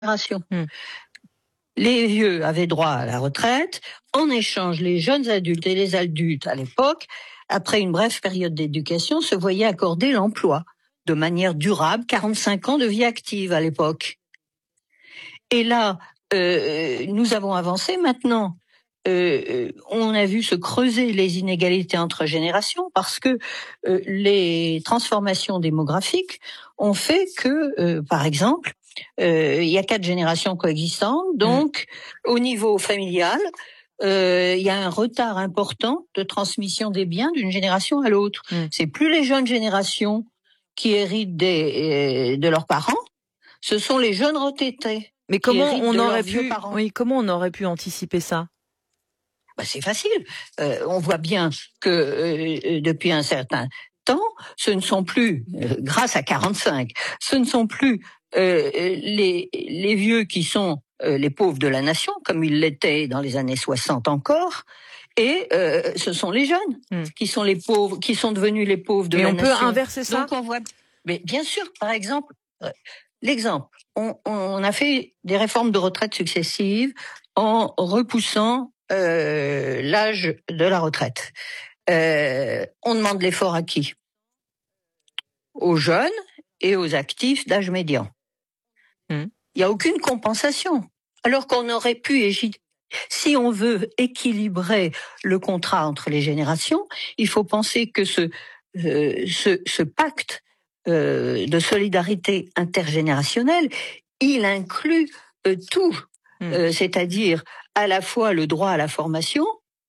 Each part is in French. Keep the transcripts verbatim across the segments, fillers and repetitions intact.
génération. Mmh. Les vieux avaient droit à la retraite. En échange, les jeunes adultes et les adultes à l'époque, après une brève période d'éducation, se voyaient accorder l'emploi de manière durable, quarante-cinq ans de vie active à l'époque. Et là, euh, nous avons avancé maintenant. Euh, on a vu se creuser les inégalités entre générations parce que euh, les transformations démographiques ont fait que, euh, par exemple, euh, il y a quatre générations coexistantes, donc mmh. au niveau familial, euh, il y a un retard important de transmission des biens d'une génération à l'autre. Mmh. C'est plus les jeunes générations qui héritent des, euh, de leurs parents, ce sont les jeunes retraités. Mais comment on aurait pu, oui, comment on aurait pu anticiper ça? Bah c'est facile. Euh, on voit bien que euh, depuis un certain temps, ce ne sont plus, euh, grâce à quarante-cinq, ce ne sont plus euh, les, les vieux qui sont euh, les pauvres de la nation, comme ils l'étaient dans les années soixante encore, et euh, ce sont les jeunes mmh. qui sont les pauvres, qui sont devenus les pauvres de Mais la on nation. On peut inverser ça. Donc on voit. Mais bien sûr, par exemple, euh, l'exemple, on, on a fait des réformes de retraite successives en repoussant Euh, l'âge de la retraite. Euh, on demande l'effort à qui? Aux jeunes et aux actifs d'âge médian. Il mmh. n'y a aucune compensation. Alors qu'on aurait pu, si on veut équilibrer le contrat entre les générations, il faut penser que ce, euh, ce, ce pacte euh, de solidarité intergénérationnelle, il inclut euh, tout. Mmh. Euh, c'est-à-dire à la fois le droit à la formation,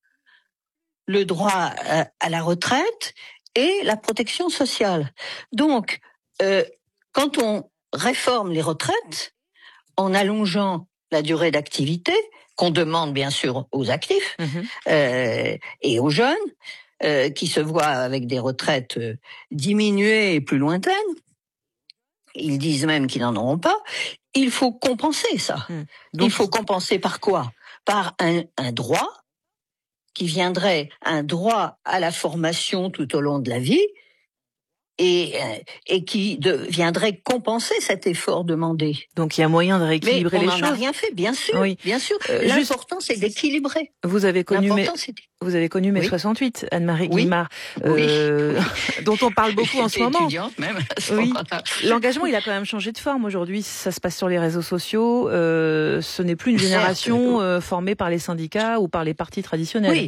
le droit à, à la retraite et la protection sociale. Donc, euh, quand on réforme les retraites, en allongeant la durée d'activité, qu'on demande bien sûr aux actifs mmh. euh, et aux jeunes, euh, qui se voient avec des retraites euh, diminuées et plus lointaines, ils disent même qu'ils n'en auront pas. Il faut compenser ça. Mmh. Donc, il faut compenser par quoi? Par un, un droit qui viendrait, un droit à la formation tout au long de la vie et, et qui de, viendrait compenser cet effort demandé. Donc il y a moyen de rééquilibrer Mais les choses. choses. On n'a rien fait, bien sûr. Oui. Bien sûr. Euh, L'important, juste... c'est d'équilibrer. Vous avez connu mes, vous avez connu mai oui. soixante-huit, Anne-Marie oui. Guillemard, euh, oui. dont on parle beaucoup en ce moment. Même oui. L'engagement, il a quand même changé de forme aujourd'hui. Ça se passe sur les réseaux sociaux. Euh, ce n'est plus une génération euh, formée par les syndicats ou par les partis traditionnels. Oui.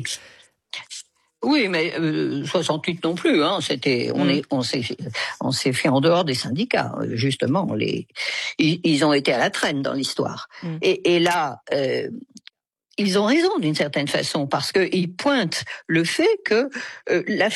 Oui, mais euh, soixante-huit non plus. Hein. C'était, on mmh. est, on s'est, on s'est fait en dehors des syndicats. Justement, les, ils, ils ont été à la traîne dans l'histoire. Mmh. Et, et là, euh, ils ont raison d'une certaine façon parce que ils pointent le fait que euh, la,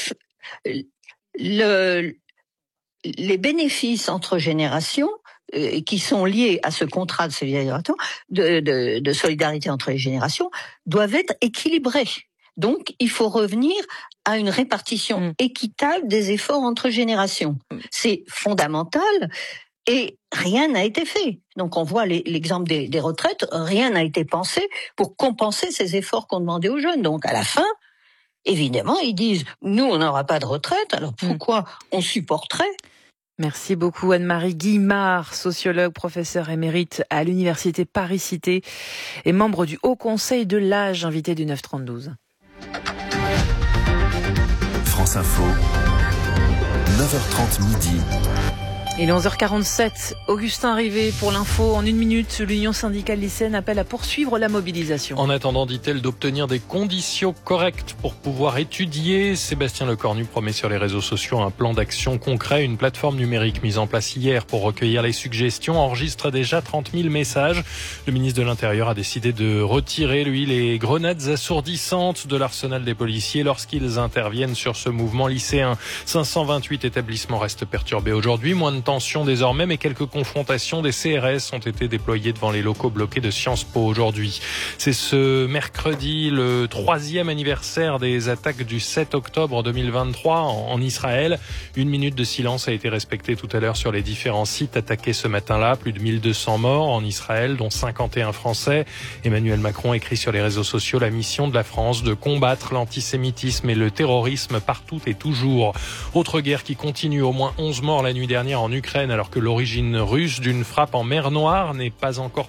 le, les bénéfices entre générations euh, qui sont liés à ce contrat de solidarité, de, de, de solidarité entre les générations doivent être équilibrés. Donc, il faut revenir à une répartition mmh. équitable des efforts entre générations. C'est fondamental et rien n'a été fait. Donc, on voit les, l'exemple des, des retraites, rien n'a été pensé pour compenser ces efforts qu'on demandait aux jeunes. Donc, à la fin, évidemment, ils disent, nous, on n'aura pas de retraite, alors pourquoi mmh. on supporterait ? Merci beaucoup Anne-Marie Guillemard, sociologue, professeure émérite à l'Université Paris-Cité et membre du Haut Conseil de l'âge, invité du neuf trente-douze. France Info, neuf heures trente midi. Il est onze heures quarante-sept. Augustin Rivet pour l'info. En une minute, l'Union syndicale lycéenne appelle à poursuivre la mobilisation. En attendant, dit-elle, d'obtenir des conditions correctes pour pouvoir étudier. Sébastien Lecornu promet sur les réseaux sociaux un plan d'action concret. Une plateforme numérique mise en place hier pour recueillir les suggestions enregistre déjà trente mille messages. Le ministre de l'Intérieur a décidé de retirer, lui, les grenades assourdissantes de l'arsenal des policiers lorsqu'ils interviennent sur ce mouvement lycéen. cinq cent vingt-huit établissements restent perturbés aujourd'hui. Moins de tension désormais, mais quelques confrontations des C R S ont été déployées devant les locaux bloqués de Sciences Po aujourd'hui. C'est ce mercredi le troisième anniversaire des attaques du sept octobre deux mille vingt-trois en Israël. Une minute de silence a été respectée tout à l'heure sur les différents sites attaqués ce matin-là. Plus de mille deux cents morts en Israël, dont cinquante et un Français. Emmanuel Macron écrit sur les réseaux sociaux la mission de la France de combattre l'antisémitisme et le terrorisme partout et toujours. Autre guerre qui continue, au moins onze morts la nuit dernière en Ukraine alors que l'origine russe d'une frappe en mer Noire n'est pas encore